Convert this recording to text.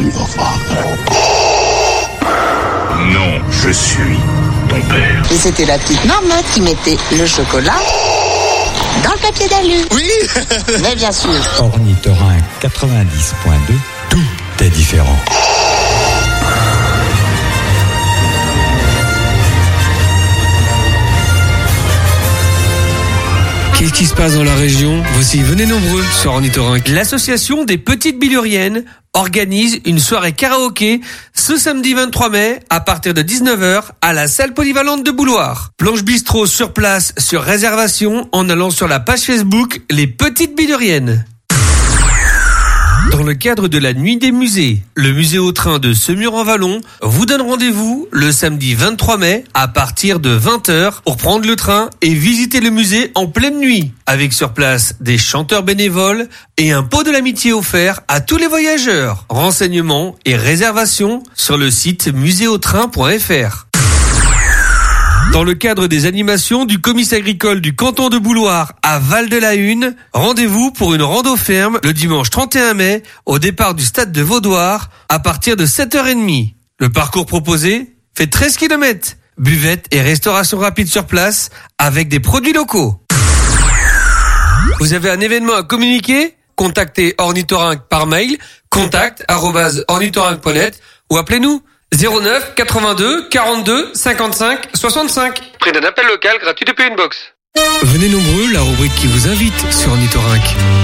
am your father. Non, je suis ton père. Et c'était la petite marmotte qui mettait le chocolat dans le papier d'alu. Oui. Mais bien sûr. Ornithorynque 90.2, tout est différent. Qu'est-ce qui se passe dans la région ? Voici, venez nombreux sur Ornithorynque. L'association des petites biluriennes organise une soirée karaoké ce samedi 23 mai à partir de 19h à la salle polyvalente de Bouloir. Planche bistrot sur place sur réservation en allant sur la page Facebook Les Petites Biluriennes. Dans le cadre de la Nuit des musées, le musée au train de Semur-en-Vallon vous donne rendez-vous le samedi 23 mai à partir de 20h pour prendre le train et visiter le musée en pleine nuit, avec sur place des chanteurs bénévoles et un pot de l'amitié offert à tous les voyageurs. Renseignements et réservations sur le site muséautrain.fr. Dans le cadre des animations du comice agricole du canton de Bouloir à Val-de-la-Hune, rendez-vous pour une rando ferme le dimanche 31 mai au départ du stade de Vaudoir à partir de 7h30. Le parcours proposé fait 13 km. Buvette et restauration rapide sur place avec des produits locaux. Vous avez un événement à communiquer ? Contactez Ornithorynque par mail contact@ornithorynque.net ou appelez-nous 09 82 42 55 65. Prix d'un appel local gratuit depuis une box. Venez nombreux, la rubrique qui vous invite sur Ornithorynque.